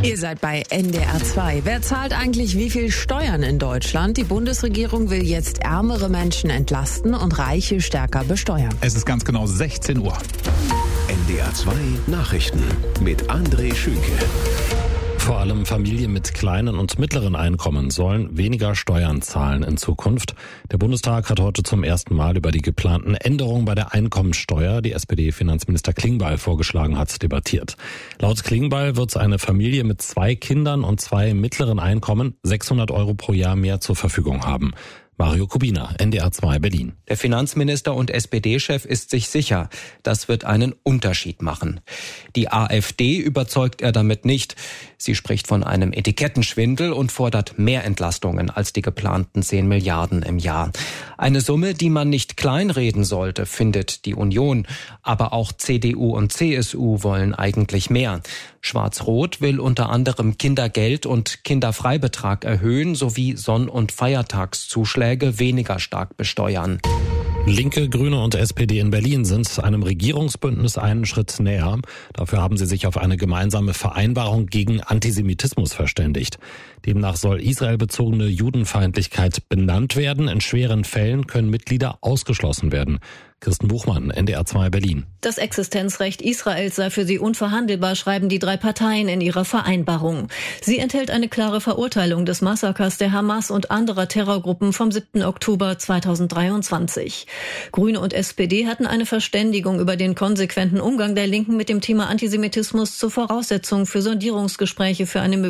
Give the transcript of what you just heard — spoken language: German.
Ihr seid bei NDR 2. Wer zahlt eigentlich wie viel Steuern in Deutschland? Die Bundesregierung will jetzt ärmere Menschen entlasten und Reiche stärker besteuern. Es ist ganz genau 16 Uhr. NDR 2 Nachrichten mit André Schünke. Vor allem Familien mit kleinen und mittleren Einkommen sollen weniger Steuern zahlen in Zukunft. Der Bundestag hat heute zum ersten Mal über die geplanten Änderungen bei der Einkommensteuer, die SPD-Finanzminister Klingbeil vorgeschlagen hat, debattiert. Laut Klingbeil wird eine Familie mit 2 Kindern und 2 mittleren Einkommen 600 € pro Jahr mehr zur Verfügung haben. Mario Kubina, NDR 2 Berlin. Der Finanzminister und SPD-Chef ist sich sicher, das wird einen Unterschied machen. Die AfD überzeugt er damit nicht. Sie spricht von einem Etikettenschwindel und fordert mehr Entlastungen als die geplanten 10 Milliarden im Jahr. Eine Summe, die man nicht kleinreden sollte, findet die Union. Aber auch CDU und CSU wollen eigentlich mehr. Schwarz-Rot will unter anderem Kindergeld und Kinderfreibetrag erhöhen sowie Sonn- und Feiertagszuschläge weniger stark besteuern. Linke, Grüne und SPD in Berlin sind einem Regierungsbündnis einen Schritt näher. Dafür haben sie sich auf eine gemeinsame Vereinbarung gegen Antisemitismus verständigt. Demnach soll israelbezogene Judenfeindlichkeit benannt werden. In schweren Fällen können Mitglieder ausgeschlossen werden. Kirsten Buchmann, NDR 2 Berlin. Das Existenzrecht Israels sei für sie unverhandelbar, schreiben die 3 Parteien in ihrer Vereinbarung. Sie enthält eine klare Verurteilung des Massakers der Hamas und anderer Terrorgruppen vom 7. Oktober 2023. Grüne und SPD hatten eine Verständigung über den konsequenten Umgang der Linken mit dem Thema Antisemitismus zur Voraussetzung für Sondierungsgespräche für eine